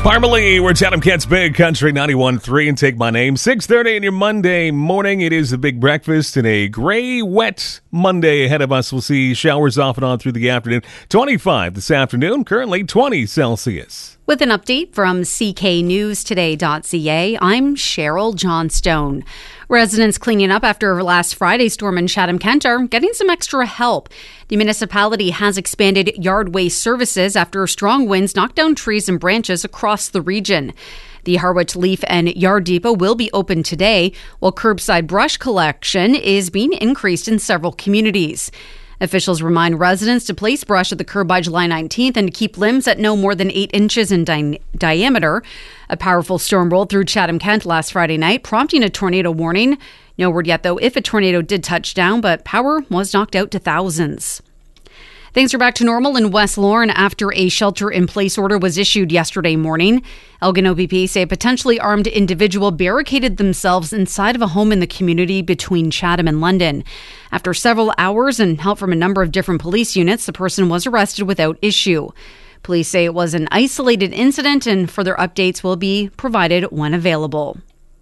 Parmalee, we're Chatham-Kent's Big Country 91.3 and Take My Name. 6:30 in your Monday morning. It is a big breakfast and a gray, wet Monday ahead of us. We'll see showers off and on through the afternoon. 25 this afternoon, currently 20 Celsius. With an update from cknewstoday.ca, I'm Cheryl Johnstone. Residents cleaning up after last Friday's storm in Chatham-Kent are getting some extra help. The municipality has expanded yard waste services after strong winds knocked down trees and branches across the region. The Harwich Leaf and Yard Depot will be open today, while curbside brush collection is being increased in several communities. Officials remind residents to place brush at the curb by July 19th and to keep limbs at no more than 8 inches in diameter. A powerful storm rolled through Chatham-Kent last Friday night, prompting a tornado warning. No word yet, though, if a tornado did touch down, but power was knocked out to thousands. Things are back to normal in West Lorne after a shelter-in-place order was issued yesterday morning. Elgin OPP say a potentially armed individual barricaded themselves inside of a home in the community between Chatham and London. After several hours and help from a number of different police units, the person was arrested without issue. Police say it was an isolated incident and further updates will be provided when available.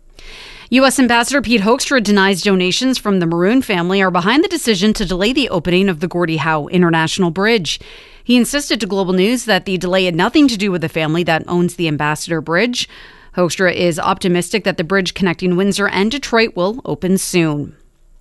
U.S. Ambassador Pete Hoekstra denies donations from the Maroon family are behind the decision to delay the opening of the Gordie Howe International Bridge. He insisted to Global News that the delay had nothing to do with the family that owns the Ambassador Bridge. Hoekstra is optimistic that the bridge connecting Windsor and Detroit will open soon.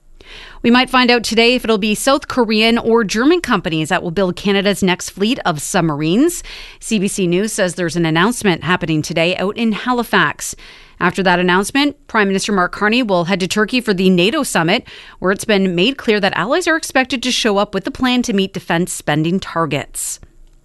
We might find out today if it'll be South Korean or German companies that will build Canada's next fleet of submarines. CBC News says there's an announcement happening today out in Halifax. After that announcement, Prime Minister Mark Carney will head to Turkey for the NATO summit, where it's been made clear that allies are expected to show up with a plan to meet defense spending targets.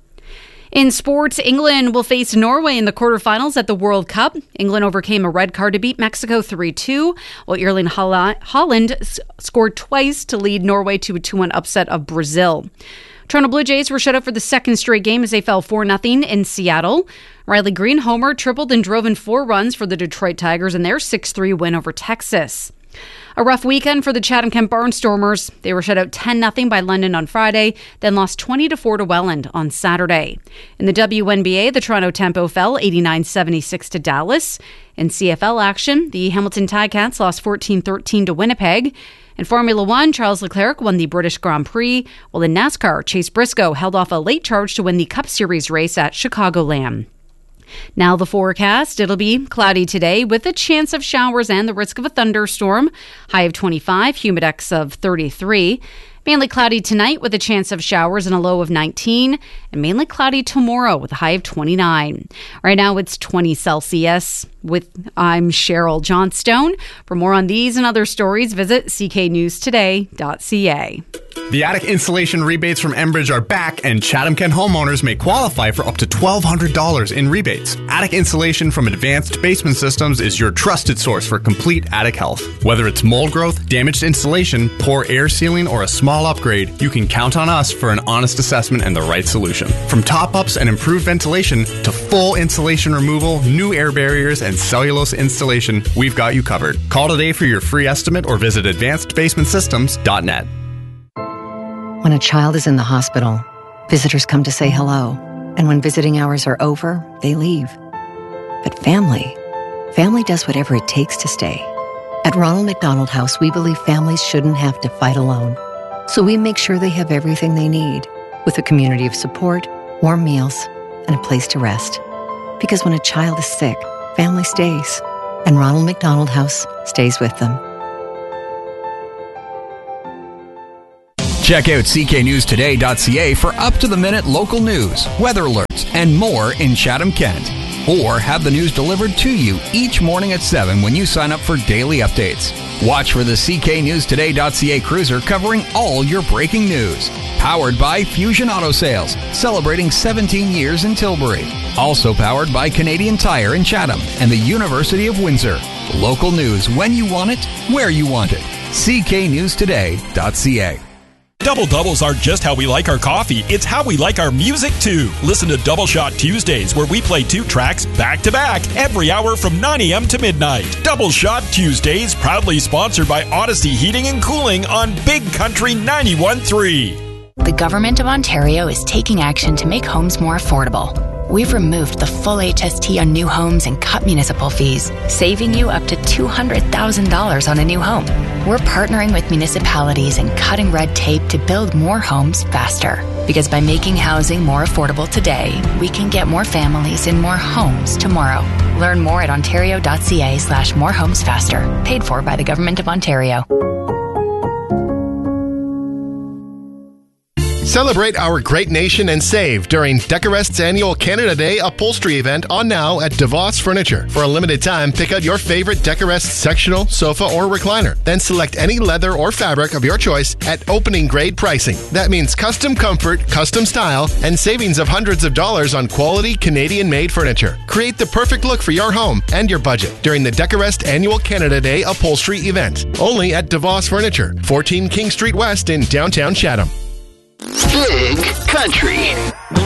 In sports, England will face Norway in the quarterfinals at the World Cup. England overcame a red card to beat Mexico 3-2, while Erling Haaland scored twice to lead Norway to a 2-1 upset of Brazil. Toronto Blue Jays were shut out for the second straight game as they fell 4-0 in Seattle. Riley Green homered, tripled, and drove in 4 runs for the Detroit Tigers in their 6-3 win over Texas. A rough weekend for the Chatham-Kent Barnstormers. They were shut out 10-0 by London on Friday, then lost 20-4 to Welland on Saturday. In the WNBA, the Toronto Tempo fell 89-76 to Dallas. In CFL action, the Hamilton Ticats lost 14-13 to Winnipeg. In Formula One, Charles Leclerc won the British Grand Prix, while in NASCAR, Chase Briscoe held off a late charge to win the Cup Series race at Chicagoland. Now the forecast. It'll be cloudy today with a chance of showers and the risk of a thunderstorm. High of 25, humidex of 33. Mainly cloudy tonight with a chance of showers and a low of 19. And mainly cloudy tomorrow with a high of 29. Right now it's 20 Celsius. I'm Cheryl Johnstone. For more on these and other stories, visit cknewstoday.ca. The attic installation rebates from Enbridge are back, and Chatham-Kent homeowners may qualify for up to $1,200 in rebates. Attic installation from Advanced Basement Systems is your trusted source for complete attic health. Whether it's mold growth, damaged insulation, poor air sealing, or a small upgrade, you can count on us for an honest assessment and the right solution. From top-ups and improved ventilation to full insulation removal, new air barriers, and cellulose installation, we've got you covered. Call today for your free estimate or visit advancedbasementsystems.net. When a child is in the hospital, visitors come to say hello. And when visiting hours are over, they leave. But family does whatever it takes to stay. At Ronald McDonald House, we believe families shouldn't have to fight alone. So we make sure they have everything they need, with a community of support, warm meals, and a place to rest. Because when a child is sick, family stays. And Ronald McDonald House stays with them. Check out cknewstoday.ca for up-to-the-minute local news, weather alerts, and more in Chatham-Kent. Or have the news delivered to you each morning at 7 when you sign up for daily updates. Watch for the cknewstoday.ca cruiser covering all your breaking news. Powered by Fusion Auto Sales, celebrating 17 years in Tilbury. Also powered by Canadian Tire in Chatham and the University of Windsor. Local news when you want it, where you want it. cknewstoday.ca. Double Doubles aren't just how we like our coffee, it's how we like our music too. Listen to Double Shot Tuesdays, where we play 2 tracks back to back every hour from 9 a.m. to midnight. Double Shot Tuesdays, proudly sponsored by Odyssey Heating and Cooling on Big Country 91.3. The Government of Ontario is taking action to make homes more affordable. we've removed the full HST on new homes and cut municipal fees, saving you up to $200,000 on a new home. We're partnering with municipalities and cutting red tape to build more homes faster. Because by making housing more affordable today, we can get more families in more homes tomorrow. Learn more at ontario.ca/morehomesfaster. Paid for by the Government of Ontario. Celebrate our great nation and save during Decorest's annual Canada Day upholstery event on now at DeVos Furniture. For a limited time, pick out your favorite Decorest sectional, sofa, or recliner. Then select any leather or fabric of your choice at opening grade pricing. That means custom comfort, custom style, and savings of hundreds of dollars on quality Canadian-made furniture. Create the perfect look for your home and your budget during the Decorest annual Canada Day upholstery event. Only at DeVos Furniture, 14 King Street West in downtown Chatham. Big Country.